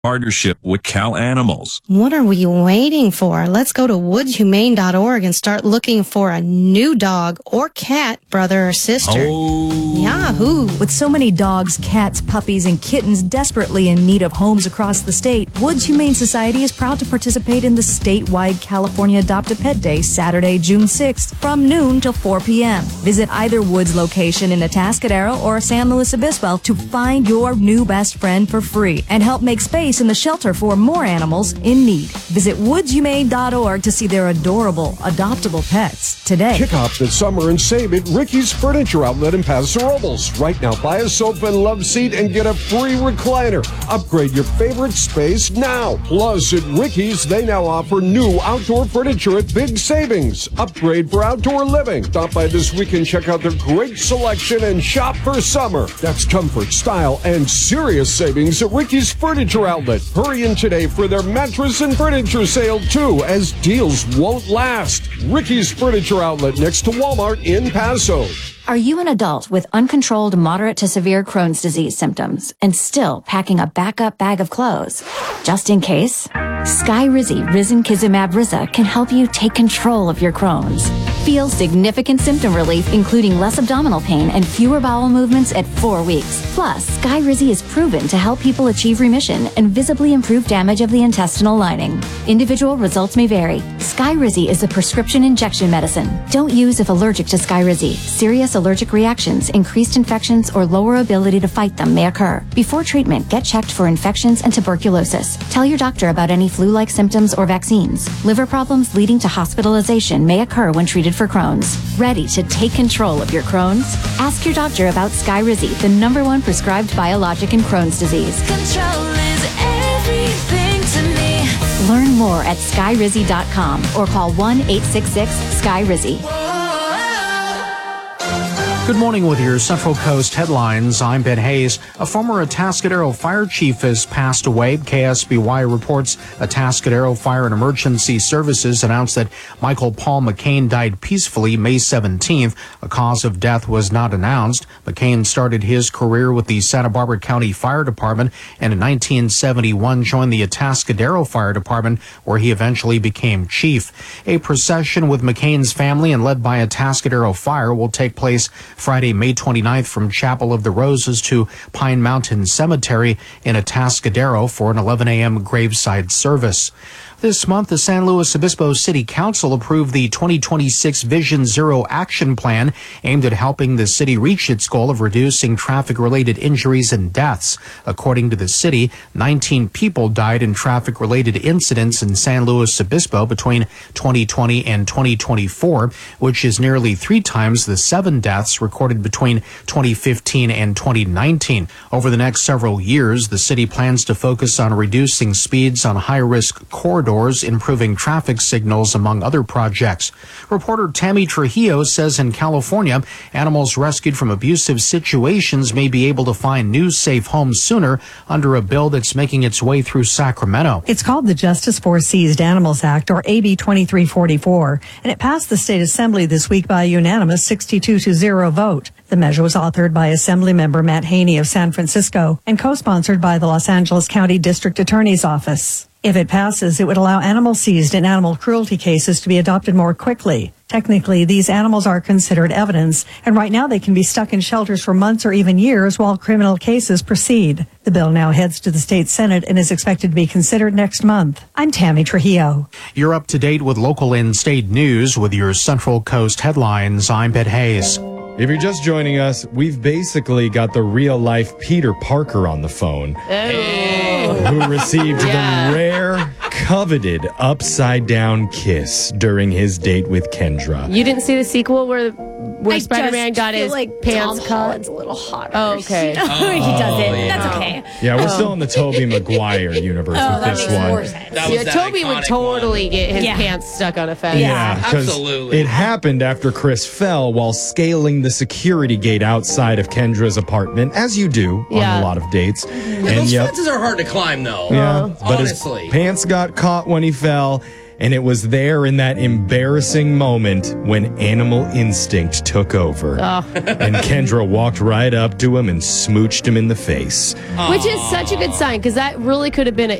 Partnership with Cal Animals. What are we waiting for? Let's go to woodshumane.org and start looking for a new dog or cat, brother or sister. Oh. Yahoo! With so many dogs, cats, puppies, and kittens desperately in need of homes across the state, Woods Humane Society is proud to participate in the statewide California Adopt a Pet Day, Saturday, June 6th, from noon till 4 p.m. Visit either Woods location in Atascadero or San Luis Obispo to find your new best friend for free and help make space in the shelter for more animals in need. Visit woodshumane.org to see their adorable, adoptable pets today. Kick off the summer and save at Ricky's Furniture Outlet in Paso Robles. Right now, buy a sofa and love seat and get a free recliner. Upgrade your favorite space now. Plus, at Ricky's, they now offer new outdoor furniture at big savings. Upgrade for outdoor living. Stop by this week and check out their great selection and shop for summer. That's comfort, style, and serious savings at Ricky's Furniture Outlet. Hurry in today for their mattress and furniture sale, too, as deals won't last. Ricky's Furniture Outlet next to Walmart in Paso. Are you an adult with uncontrolled moderate to severe Crohn's disease symptoms and still packing a backup bag of clothes? Just in case, Skyrizi Risankizumab Riza can help you take control of your Crohn's. Feel significant symptom relief, including less abdominal pain and fewer bowel movements at 4 weeks. Plus, Skyrizi is proven to help people achieve remission and visibly improve damage of the intestinal lining. Individual results may vary. Skyrizi is a prescription injection medicine. Don't use if allergic to Skyrizi. Serious allergic reactions, increased infections, or lower ability to fight them may occur. Before treatment, get checked for infections and tuberculosis. Tell your doctor about any flu-like symptoms or vaccines. Liver problems leading to hospitalization may occur when treated for Crohn's. Ready to take control of your Crohn's? Ask your doctor about Skyrizi, the #1 prescribed biologic in Crohn's disease. Control is everything to me. Learn more at skyrizi.com or call 1-866-SKYRIZI. Good morning with your Central Coast headlines. I'm Ben Hayes. A former Atascadero fire chief has passed away. KSBY reports Atascadero Fire and Emergency Services announced that Michael Paul McCain died peacefully May 17th. A cause of death was not announced. McCain started his career with the Santa Barbara County Fire Department and in 1971 joined the Atascadero Fire Department, where he eventually became chief. A procession with McCain's family and led by Atascadero Fire will take place Friday, May 29th from Chapel of the Roses to Pine Mountain Cemetery in Atascadero for an 11 a.m. graveside service. This month, the San Luis Obispo City Council approved the 2026 Vision Zero Action Plan aimed at helping the city reach its goal of reducing traffic-related injuries and deaths. According to the city, 19 people died in traffic-related incidents in San Luis Obispo between 2020 and 2024, which is nearly 3 times the 7 deaths recorded between 2015 and 2019. Over the next several years, the city plans to focus on reducing speeds on high-risk corridors, improving traffic signals, among other projects. Reporter Tammy Trujillo says in California, animals rescued from abusive situations may be able to find new safe homes sooner under a bill that's making its way through Sacramento. It's called the Justice for Seized Animals Act, or AB 2344, and it passed the state assembly this week by a unanimous 62-0 vote. The measure was authored by Assemblymember Matt Haney of San Francisco and co-sponsored by the Los Angeles County District Attorney's Office. If it passes, it would allow animals seized in animal cruelty cases to be adopted more quickly. Technically, these animals are considered evidence, and right now they can be stuck in shelters for months or even years while criminal cases proceed. The bill now heads to the state Senate and is expected to be considered next month. I'm Tammy Trujillo. You're up to date with local and state news with your Central Coast headlines. I'm Ben Hayes. If you're just joining us, we've basically got the real-life Peter Parker on the phone, who received the rare, coveted upside-down kiss during his date with Kendra. You didn't see the sequel where Spider-Man got his pants Tom cut? Holland's a little hotter. Oh, okay. He does it. That's okay. Yeah, we're still in the Tobey Maguire universe with this one. Toby would totally get his pants stuck on a fence. Yeah, absolutely. It happened after Chris fell while scaling the security gate outside of Kendra's apartment, as you do on a lot of dates. And those fences are hard to climb, though. Yeah, but honestly, his pants got caught when he fell. And it was there in that embarrassing moment when animal instinct took over. And Kendra walked right up to him and smooched him in the face. Which is such a good sign, because that really could have been